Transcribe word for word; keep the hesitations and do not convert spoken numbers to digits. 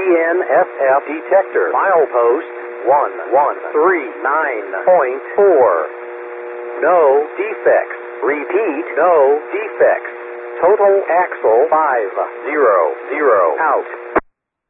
N S F detector. Milepost one one three nine point four. No defects. Repeat, no defects. Total axle five zero zero out.